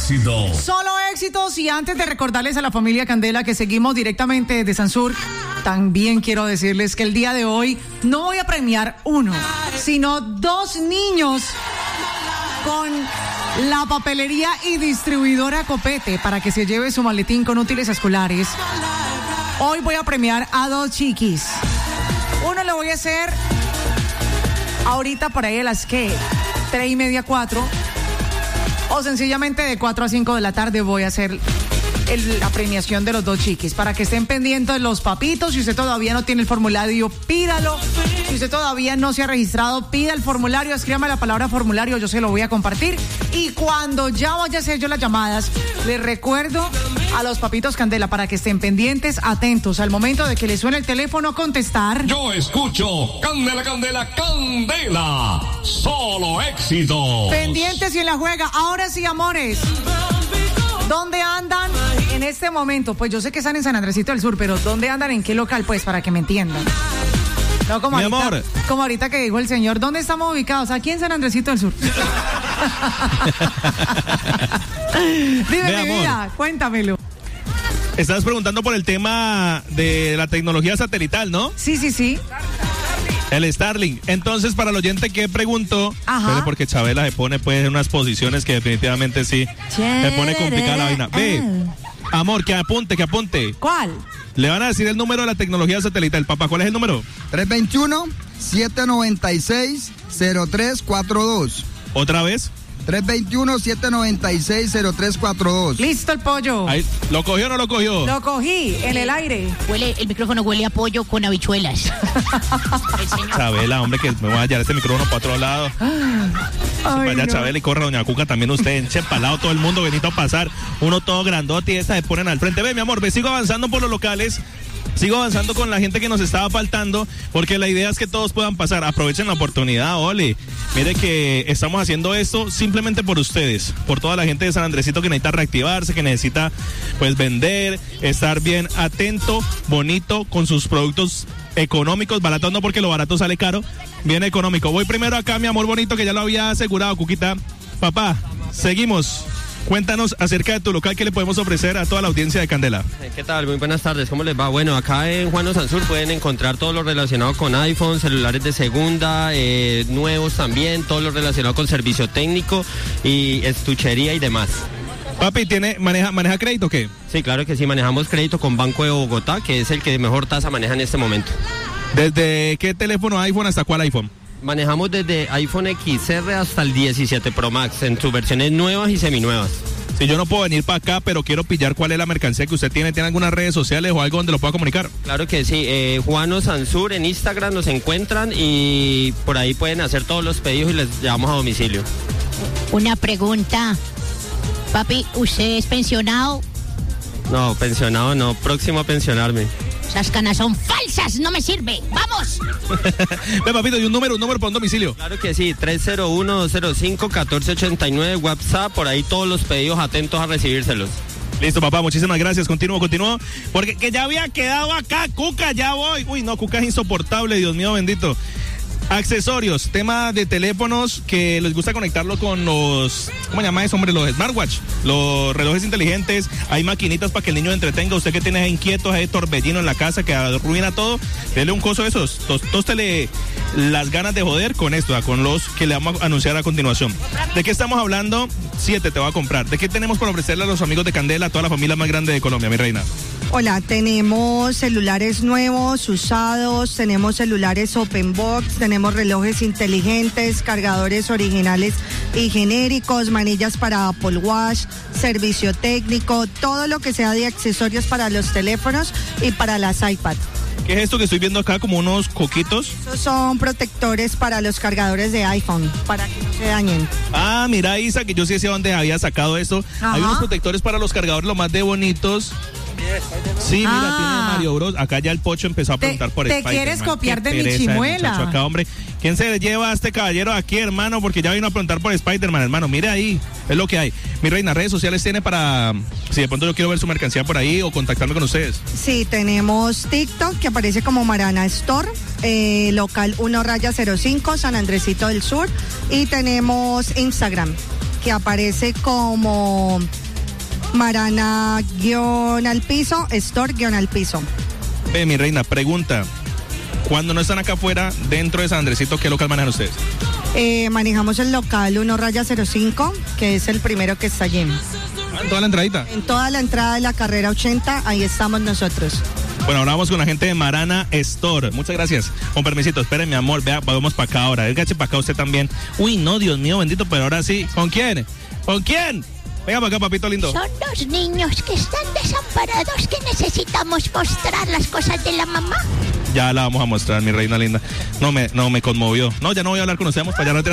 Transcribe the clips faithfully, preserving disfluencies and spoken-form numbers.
éxitos. Solo éxitos. Y antes de recordarles a la familia Candela que seguimos directamente desde Sansur, también quiero decirles que el día de hoy no voy a premiar uno, sino dos niños con la papelería y distribuidora Copete para que se lleve su maletín con útiles escolares. Hoy voy a premiar a dos chiquis. Uno lo voy a hacer ahorita por ahí a las que tres y media, cuatro, o sencillamente de cuatro a cinco de la tarde voy a hacer el, la premiación de los dos chiquis para que estén pendientes de los papitos. Si usted todavía no tiene el formulario, pídalo. Si usted todavía no se ha registrado, pida el formulario, escríbame la palabra formulario, yo se lo voy a compartir. Y cuando ya vaya a hacer yo las llamadas, les recuerdo a los papitos Candela para que estén pendientes, atentos al momento de que les suene el teléfono, contestar. Yo escucho Candela, Candela, Candela. Solo éxito. Pendientes y en la juega. Ahora sí, amores. ¿Dónde andan en este momento? Pues yo sé que están en San Andresito del Sur, pero ¿dónde andan? ¿En qué local? Pues para que me entiendan. No, como Mi ahorita, amor. como ahorita que dijo el señor, ¿dónde estamos ubicados? Aquí en San Andresito del Sur. Dime, Mi mi amor. vida, cuéntamelo. Estás preguntando por el tema de la tecnología satelital, ¿no? Sí, sí, sí. El Starlink. Entonces, para el oyente que preguntó, Ajá. pero porque Chabela se pone pues en unas posiciones que definitivamente sí se pone complicada la vaina. Ve, amor, que apunte, que apunte. ¿Cuál? Le van a decir el número de la tecnología satelital. Papá, ¿cuál es el número? tres dos uno, siete nueve seis, cero tres cuatro dos. ¿Otra vez? tres dos uno, siete nueve seis, cero tres cuatro dos. Listo el pollo. Ahí, ¿lo cogió o no lo cogió? Lo cogí en el aire. Huele, el micrófono huele a pollo con habichuelas. El señor. Chabela, hombre, que me voy a llevar este micrófono para otro lado. Ay, Vaya no. Chabela y corra Doña Cuca también usted, enchepalado todo el mundo, benito a pasar, uno todo grandote y esta se ponen al frente. Ve, mi amor, ve, sigo avanzando por los locales, sigo avanzando con la gente que nos estaba faltando, porque la idea es que todos puedan pasar. Aprovechen la oportunidad, ole. Mire que estamos haciendo esto simplemente por ustedes, por toda la gente de San Andresito que necesita reactivarse, que necesita pues vender, estar bien atento, bonito, con sus productos económicos, baratos no porque lo barato sale caro, bien económico. Voy primero acá, mi amor bonito, que ya lo había asegurado, Cuquita. Papá, seguimos. Cuéntanos acerca de tu local, ¿qué le podemos ofrecer a toda la audiencia de Candela? ¿Qué tal? Muy buenas tardes, ¿cómo les va? Bueno, acá en Juan Sansur pueden encontrar todo lo relacionado con iPhone, celulares de segunda, eh, nuevos también, todo lo relacionado con servicio técnico y estuchería y demás. Papi, ¿tiene, maneja, maneja crédito o qué? Sí, claro que sí, manejamos crédito con Banco de Bogotá, que es el que mejor tasa maneja en este momento. ¿Desde qué teléfono iPhone hasta cuál iPhone? Manejamos desde iPhone X R hasta el diecisiete Pro Max, en sus versiones nuevas y seminuevas. Si yo no puedo venir para acá, pero quiero pillar cuál es la mercancía que usted tiene, ¿tiene algunas redes sociales o algo donde lo pueda comunicar? Claro que sí, eh, Juano Sansur en Instagram nos encuentran y por ahí pueden hacer todos los pedidos y les llevamos a domicilio. Una pregunta. Papi, ¿usted es pensionado? No, pensionado no, próximo a pensionarme. Esas canas son falsas, no me sirve. ¡Vamos! Ve, papito, y un número, un número para un domicilio. Claro que sí, tres cero uno, dos cero cinco, uno cuatro ocho nueve, WhatsApp, por ahí todos los pedidos, atentos a recibírselos. Listo, papá, muchísimas gracias. Continúo, continúo. Porque que ya había quedado acá, Cuca, ya voy. Uy, no, Cuca es insoportable, Dios mío bendito. Accesorios, tema de teléfonos que les gusta conectarlo con los, ¿cómo se llama eso, hombre? Los smartwatch, los relojes inteligentes. Hay maquinitas para que el niño entretenga. Usted que tiene inquietos, hay torbellino en la casa que arruina todo, dele un coso de esos. Tos, tóstele las ganas de joder con esto, con los que le vamos a anunciar a continuación. ¿De qué estamos hablando? Siete te va a comprar. ¿De qué tenemos para ofrecerle a los amigos de Candela, a toda la familia más grande de Colombia, mi reina? Hola, tenemos celulares nuevos, usados, tenemos celulares open box, tenemos relojes inteligentes, cargadores originales y genéricos, manillas para Apple Watch, servicio técnico, todo lo que sea de accesorios para los teléfonos y para las iPad. ¿Qué es esto que estoy viendo acá, como unos coquitos? Esos son protectores para los cargadores de iPhone, para que no se dañen. Ah, mira, Isa, que yo sí sé dónde había sacado eso. Ajá. Hay unos protectores para los cargadores, lo más de bonitos. Sí, mira, Ah. tiene Mario Bros. Acá ya el Pocho empezó a Te- preguntar por te Spider-Man. quieres copiar Qué de mi pereza chimuela. muchacho acá, hombre. ¿Quién se lleva a este caballero aquí, hermano? Porque ya vino a preguntar por Spider-Man, hermano. Mire ahí, es lo que hay. Mi reina, redes sociales tiene para, si de pronto yo quiero ver su mercancía por ahí o contactarme con ustedes. Sí, tenemos TikTok, que aparece como Marana Store, eh, local uno raya cero cinco, San Andresito del Sur, y tenemos Instagram, que aparece como Marana guión al piso, Store guión al piso. Ve, mi reina, pregunta. Cuando no están acá afuera, dentro de San Andresito, ¿qué local manejan ustedes? Eh, manejamos el local uno raya cero cinco, que es el primero que está allí. Ah, en toda la entradita. En toda la entrada de la carrera ochenta, ahí estamos nosotros. Bueno, ahora vamos con la gente de Marana Store. Muchas gracias. Con permisito, esperen, mi amor. Vea, vamos para acá ahora. Gache para acá usted también. Uy, no, Dios mío, bendito, pero ahora sí. ¿Con quién? ¿Con quién? Venga para acá, papito lindo. Son dos niños que están desamparados que necesitamos mostrar las cosas de la mamá. Ya la vamos a mostrar, mi reina linda. No me, no me conmovió. No, ya no voy a hablar con usted, vamos para allá.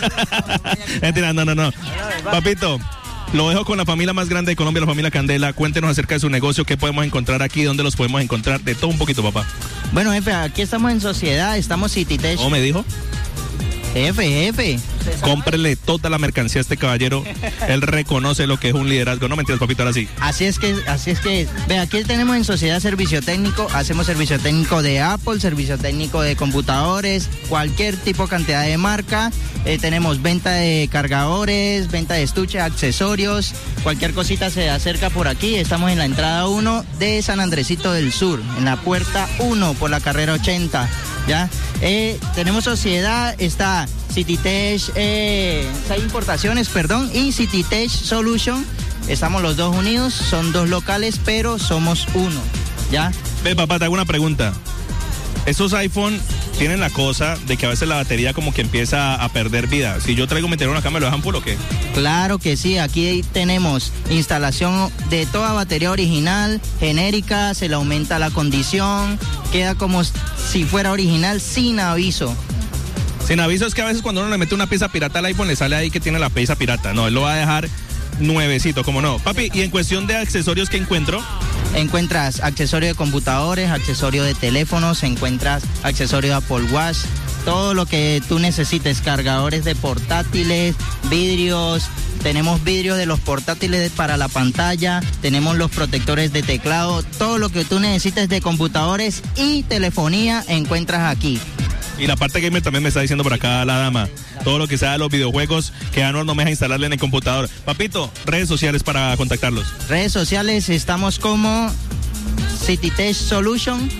Mentira, no, no, no. Papito, lo dejo con la familia más grande de Colombia, la familia Candela. Cuéntenos acerca de su negocio, qué podemos encontrar aquí, dónde los podemos encontrar, de todo un poquito, papá. Bueno, jefe, aquí estamos en sociedad, estamos Cititech. ¿Cómo me dijo? Jefe, jefe. Cómprele toda la mercancía a este caballero. Él reconoce lo que es un liderazgo. No mentiras, papito, ahora sí. Así es que, así es que, ve, aquí tenemos en Sociedad Servicio Técnico, hacemos servicio técnico de Apple, servicio técnico de computadores, cualquier tipo, cantidad de marca. Eh, tenemos venta de cargadores, venta de estuches, accesorios, cualquier cosita se acerca por aquí. Estamos en la entrada uno de San Andresito del Sur, en la puerta uno por la carrera ochenta. ¿Ya? Eh, tenemos sociedad, está Cititech, eh, hay importaciones, perdón, y Cititech Solution. Estamos los dos unidos, son dos locales, pero somos uno, ¿ya? Ve, papá, te hago una pregunta. Estos iPhone tienen la cosa de que a veces la batería como que empieza a perder vida. Si yo traigo mi teléfono acá, ¿me lo dejan full o qué? Claro que sí, aquí tenemos instalación de toda batería original, genérica, se le aumenta la condición, queda como si fuera original sin aviso. Sin aviso es que a veces cuando uno le mete una pieza pirata al iPhone le sale ahí que tiene la pieza pirata. No, él lo va a dejar nuevecito, ¿cómo no? Papi, y en cuestión de accesorios, ¿qué encuentro? Encuentras accesorio de computadores, accesorio de teléfonos, encuentras accesorio de Apple Watch, todo lo que tú necesites, cargadores de portátiles, vidrios, tenemos vidrios de los portátiles para la pantalla, tenemos los protectores de teclado, todo lo que tú necesites de computadores y telefonía encuentras aquí. Y la parte gamer también me está diciendo por acá la dama. Todo lo que sea de los videojuegos que Anuar no me deja instalarle en el computador. Papito, redes sociales para contactarlos. Redes sociales estamos como Cititech Solution.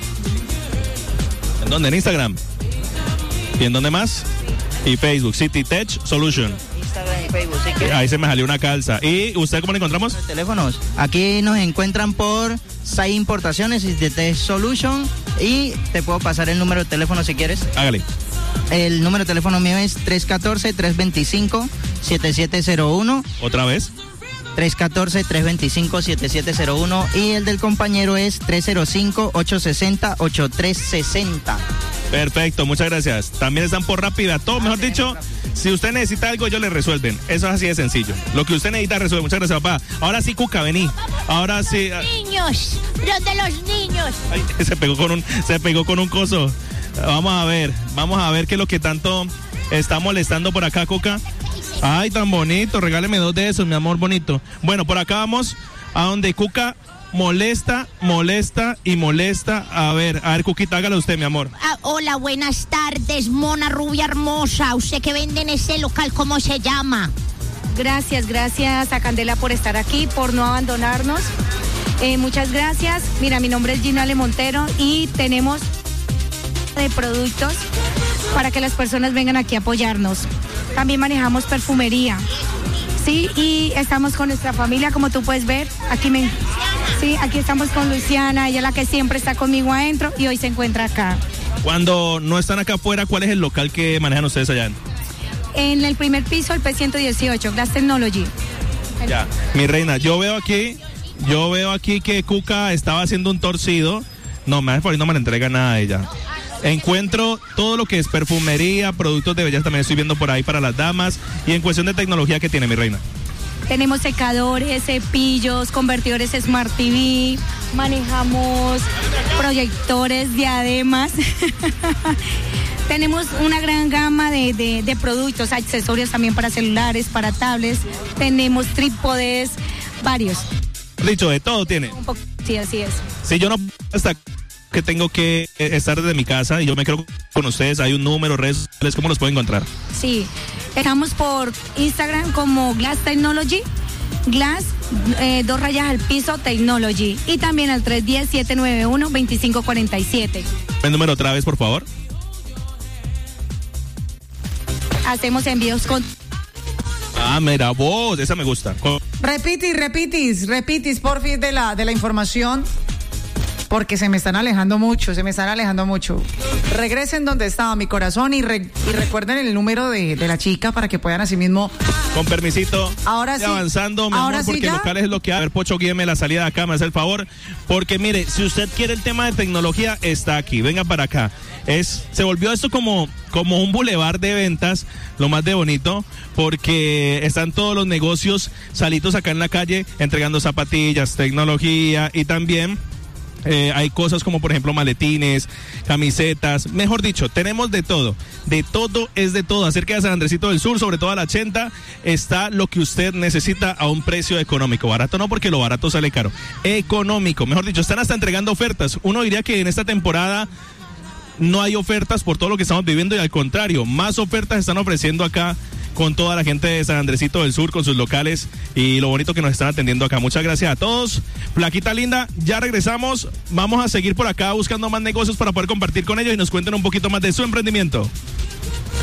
¿En dónde? ¿En Instagram? ¿Y en dónde más? Y Facebook, Cititech Solution. Instagram y Facebook, ¿sí que? Ahí se me salió una calza. ¿Y usted cómo le encontramos? Teléfonos. Aquí nos encuentran por Sai Importaciones, Cititech Solution. Y te puedo pasar el número de teléfono si quieres. Hágale. El número de teléfono mío es tres uno cuatro, tres dos cinco, siete siete cero uno. ¿Otra vez? tres uno cuatro, tres dos cinco, siete siete cero uno. Y el del compañero es tres cero cinco, ocho seis cero, ocho tres seis cero. Perfecto, muchas gracias. También están por Rápida. Todo, mejor dicho, si usted necesita algo, ellos le resuelven. Eso es así de sencillo. Lo que usted necesita resuelve. Muchas gracias, papá. Ahora sí, Cuca, vení. Ahora sí. Niños, los de los niños. Ay, se pegó con un, se pegó con un coso. Vamos a ver, vamos a ver qué es lo que tanto está molestando por acá, Cuca. Ay, tan bonito. Regáleme dos de esos, mi amor bonito. Bueno, por acá vamos a donde Cuca molesta, molesta y molesta. A ver, a ver, Cuquita, hágalo usted, mi amor. Ah, hola, buenas tardes, mona rubia hermosa. ¿Usted que vende en ese local, cómo se llama? Gracias, gracias a Candela por estar aquí, por no abandonarnos. Eh, muchas gracias. Mira, mi nombre es Gina Ale Montero y tenemos de productos para que las personas vengan aquí a apoyarnos. También manejamos perfumería. Sí, y estamos con nuestra familia, como tú puedes ver. Aquí me, sí, aquí estamos con Luciana, ella es la que siempre está conmigo adentro y hoy se encuentra acá. Cuando no están acá afuera, ¿cuál es el local que manejan ustedes allá? En el primer piso, el P ciento dieciocho, Glass Technology. Ya, mi reina, yo veo aquí, yo veo aquí que Cuca estaba haciendo un torcido. No, me por ahí no me le entrega nada a ella. Encuentro todo lo que es perfumería, productos de belleza, también estoy viendo por ahí para las damas. Y en cuestión de tecnología, ¿qué tiene, mi reina? Tenemos secadores, cepillos, convertidores Smart T V, manejamos proyectores, diademas. Tenemos una gran gama de, de, de productos, accesorios también para celulares, para tablets. Tenemos trípodes, varios. Dicho, de todo tiene. Un poco, sí, así es. Si yo no hasta que tengo que estar desde mi casa y yo me quedo con ustedes, hay un número, redes sociales, ¿cómo los puedo encontrar? Sí, Estamos por Instagram como Glass Technology, Glass, eh, dos rayas al piso Technology, y también al tres uno cero, siete nueve uno, dos cinco cuatro siete. El número otra vez, por favor. Hacemos envíos con... Ah, mira, vos, esa me gusta. Con... Repitis, repitis, repitis, por fin, de la, de la información. Porque se me están alejando mucho, se me están alejando mucho. Regresen donde estaba mi corazón y, re, y recuerden el número de, de la chica para que puedan así mismo. Con permisito. Ahora sí. Avanzando, mi ahora amor, sí porque ya. locales es lo que hay. A ver, Pocho, guíeme la salida de acá, me hace el favor. Porque mire, si usted quiere el tema de tecnología, está aquí. Venga para acá. Es, se volvió esto como, como un bulevar de ventas, lo más de bonito, porque están todos los negocios salitos acá en la calle entregando zapatillas, tecnología y también... Eh, hay cosas como por ejemplo maletines, camisetas, mejor dicho, tenemos de todo, de todo es de todo. Acerca de San Andresito del Sur, sobre todo a la ochenta, está lo que usted necesita a un precio económico. Barato no, porque lo barato sale caro. Económico, mejor dicho, están hasta entregando ofertas. Uno diría que en esta temporada no hay ofertas por todo lo que estamos viviendo y al contrario, más ofertas están ofreciendo acá con toda la gente de San Andresito del Sur, con sus locales y lo bonito que nos están atendiendo acá. Muchas gracias a todos. Flaquita linda, ya regresamos. Vamos a seguir por acá buscando más negocios para poder compartir con ellos y nos cuenten un poquito más de su emprendimiento.